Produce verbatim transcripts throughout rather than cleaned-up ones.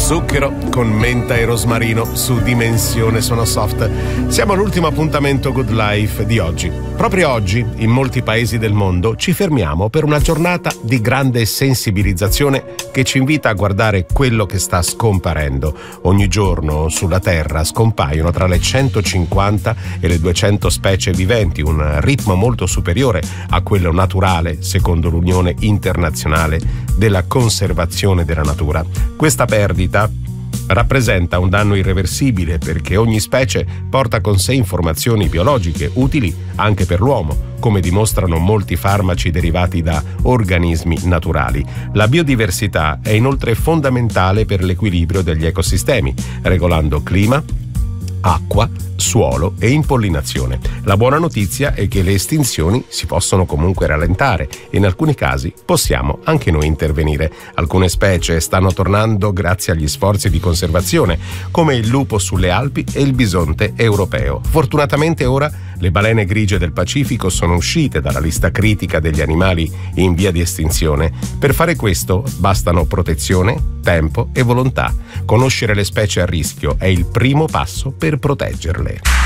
Zucchero con menta e rosmarino su Dimensione Suono Soft. Siamo all'ultimo appuntamento Good Life di oggi. Proprio oggi, in molti paesi del mondo, ci fermiamo per una giornata di grande sensibilizzazione che ci invita a guardare quello che sta scomparendo. Ogni giorno sulla Terra scompaiono tra le centocinquanta e le duecento specie viventi, un ritmo molto superiore a quello naturale, secondo l'Unione Internazionale della Conservazione della Natura. Questa perdita rappresenta un danno irreversibile perché ogni specie porta con sé informazioni biologiche utili anche per l'uomo, come dimostrano molti farmaci derivati da organismi naturali. La biodiversità è inoltre fondamentale per l'equilibrio degli ecosistemi, regolando clima, acqua, suolo e impollinazione. La buona notizia è che le estinzioni si possono comunque rallentare e in alcuni casi possiamo anche noi intervenire. Alcune specie stanno tornando grazie agli sforzi di conservazione, come il lupo sulle Alpi e il bisonte europeo. Fortunatamente ora le balene grigie del Pacifico sono uscite dalla lista critica degli animali in via di estinzione. Per fare questo bastano protezione, tempo e volontà. Conoscere le specie a rischio è il primo passo per proteggerle.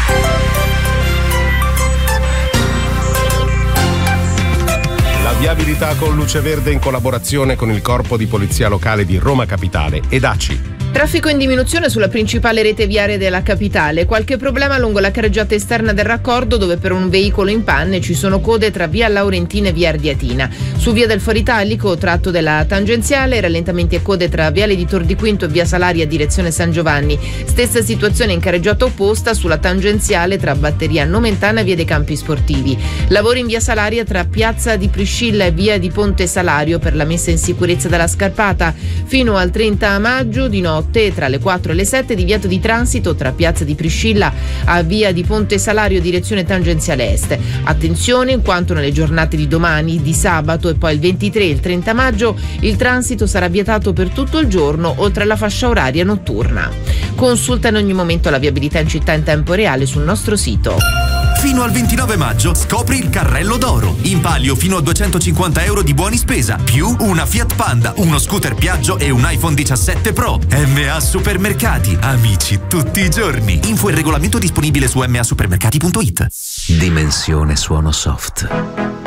La viabilità con Luce Verde in collaborazione con il Corpo di Polizia Locale di Roma Capitale ed A C I. Traffico in diminuzione sulla principale rete viaria della capitale. Qualche problema lungo la carreggiata esterna del raccordo, dove per un veicolo in panne ci sono code tra via Laurentina e via Ardiatina. Su via del Foro Italico, tratto della tangenziale, rallentamenti e code tra viale di Tor di Quinto e via Salaria direzione San Giovanni. Stessa situazione in carreggiata opposta sulla tangenziale tra Batteria Nomentana e via dei Campi Sportivi. Lavori in via Salaria tra piazza di Priscilla e via di Ponte Salario per la messa in sicurezza della scarpata. Fino al trenta maggio di notte tra le quattro e le sette divieto di transito tra piazza di Priscilla a via di Ponte Salario direzione tangenziale est. Attenzione, in quanto nelle giornate di domani, di sabato e poi il ventitré e il trenta maggio il transito sarà vietato per tutto il giorno oltre alla fascia oraria notturna. Consulta in ogni momento la viabilità in città in tempo reale sul nostro sito. Fino al ventinove maggio scopri il carrello d'oro. In palio fino a duecentocinquanta euro di buoni spesa, più una Fiat Panda, uno scooter Piaggio e un iPhone diciassette Pro. M A Supermercati, amici tutti i giorni. Info e regolamento disponibile su m a supermercati punto it. Dimensione Suono Soft.